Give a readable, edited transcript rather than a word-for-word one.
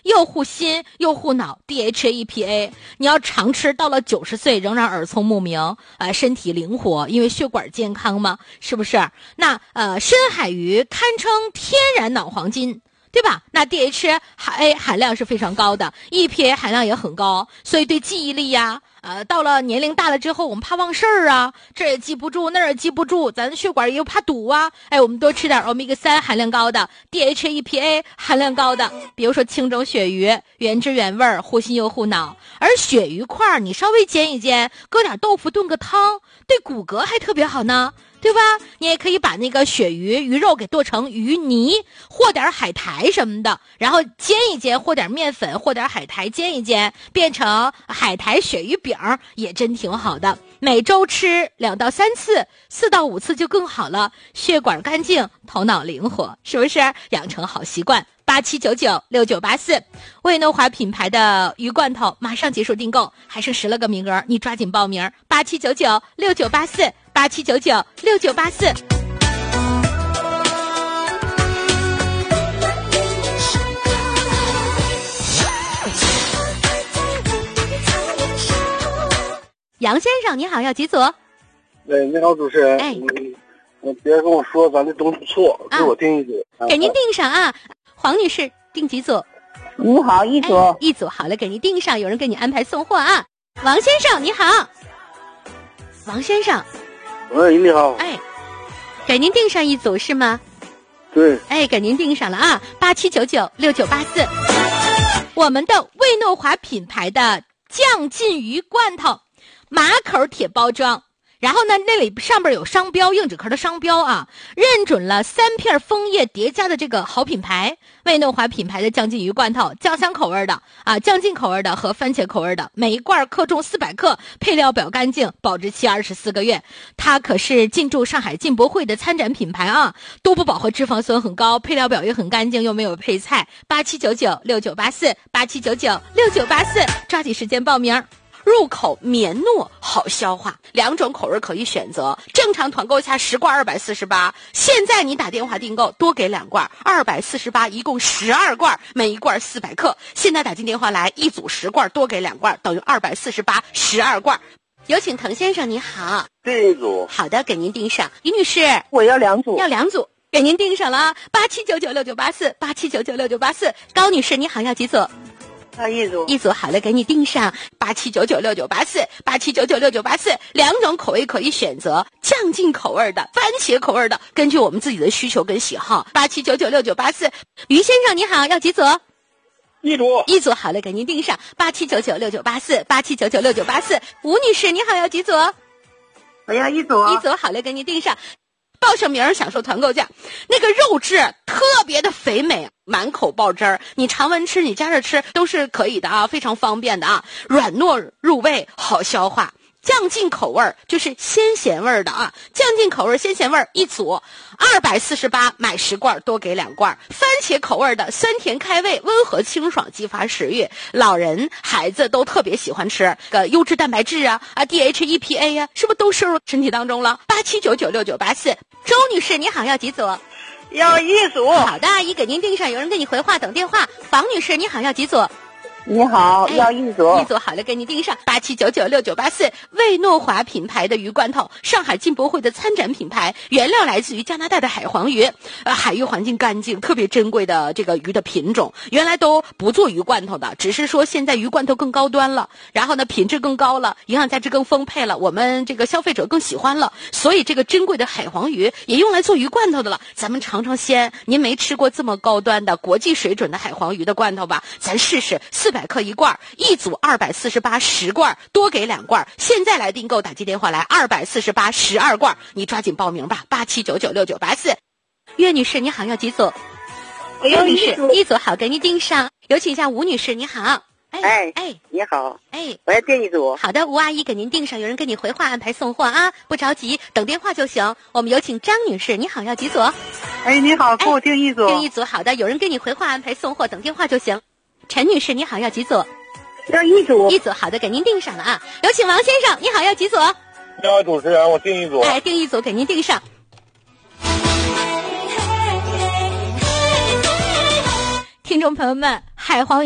又护心又护脑 DHA EPA， 你要常吃，到了90岁仍然耳聪目明，身体灵活，因为血管健康嘛，是不是？那深海鱼堪称天然脑黄金，对吧？那 DHA 含量是非常高的， EPA 含量也很高，所以对记忆力呀，到了年龄大了之后，我们怕忘事儿啊，这也记不住，那儿也记不住，咱血管又怕堵啊，我们多吃点 Omega-3 含量高的 DHA EPA 含量高的，比如说清蒸鳕鱼，原汁原味，护心又护脑。而鳕鱼块你稍微煎一煎，搁点豆腐炖个汤，对骨骼还特别好呢，对吧？你也可以把那个鳕鱼肉给剁成鱼泥，和点海苔什么的，然后煎一煎，和点面粉，和点海苔煎一煎，变成海苔鳕鱼饼，也真挺好的。每周吃2到3次，4到5次就更好了。血管干净，头脑灵活，是不是？养成好习惯。87996984，魏诺华品牌的鱼罐头马上结束订购，还剩10个名额，你抓紧报名。87996984，87996984。杨先生你好，要几组？ 你好，主持人。别人跟我说咱这东西不错，给我订一组。 给您订上啊。黄女士订几组？ 你好，一组。 一组好了，给您订上，有人给你安排送货啊。王先生你好。王先生。 你好。 给您订上一组是吗？ 对。 给您订上了啊。87996984，我们的魏诺华品牌的酱浸鱼罐头，马口铁包装，然后呢，那里上边有商标，硬纸壳的商标啊，认准了3片枫叶叠加的这个好品牌，魏诺华品牌的酱浸鱼罐头，酱香口味的酱浸口味的和番茄口味的，每一罐克重400克，配料表干净，保质期24个月。它可是进驻上海进博会的参展品牌啊，多不饱和脂肪酸很高，配料表也很干净，又没有配菜。87996984，87996984，抓紧时间报名。入口绵糯好消化，2种口味可以选择，正常团购价10罐248，现在你打电话订购多给2罐248，一共12罐，每一罐400克，现在打进电话来，一组10罐多给2罐，等于248，12罐。有请滕先生你好。 订一组。 好的，给您订上。于女士， 我要2组。 要2组，给您订上了啊。87996984，87996984。高女士你好，要几组？ 一组。 一组好了，给你订上。87996984，87996984，2种口味可以选择，酱浸口味的，番茄口味的，根据我们自己的需求跟喜好。87996984。于先生你好，要几组？ 一组。 一组好了，给您订上。87996984，87996984。吴女士你好，要几组？ 我要一组。 一组好了，给您订上。报上名享受团购价，那个肉质特别的肥美，满口爆汁儿，你常温吃，你加热吃都是可以的啊，非常方便的啊，软糯入味，好消化。酱浸口味就是鲜咸味的啊，酱浸口味鲜咸味一组248，买10罐多给2罐。番茄口味的酸甜开胃，温和清爽，激发食欲，老人孩子都特别喜欢吃。优质蛋白质DHA EPA 呀，是不是都摄入身体当中了？87996984。周女士你好，要几组？ 要一组。 好的，阿姨给您订上，有人给你回话等电话。房女士你好，要几组？ 你好，要一组。 一组好了，给你订上。87996984，魏诺华品牌的鱼罐头，上海进博会的参展品牌，原料来自于加拿大的海黄鱼，海域环境干净，特别珍贵的这个鱼的品种，原来都不做鱼罐头的，只是说现在鱼罐头更高端了，然后呢品质更高了，营养价值更丰沛了，我们这个消费者更喜欢了，所以这个珍贵的海黄鱼也用来做鱼罐头的了。咱们尝尝鲜，您没吃过这么高端的国际水准的海黄鱼的罐头吧？咱试试400克一罐，一组248，10罐多给2罐。现在来订购，打进电话来248，12罐，你抓紧报名吧。87996984。岳女士你好，要几组？ 我要一组。一组好，给您订上。有请一下吴女士你好。 你好。我要订一组。 好的，吴阿姨给您订上，有人给你回话安排送货啊，不着急，等电话就行。我们有请张女士你好，要几组？ 你好，给我订一组。 订一组好的，有人给你回话安排送货，等电话就行。陈女士你好，要几组？ 要一组。 一组好的，给您订上了啊。有请王先生你好，要几组？ 你好，主持人，我订一组。 订一组，给您订上。听众朋友们，海皇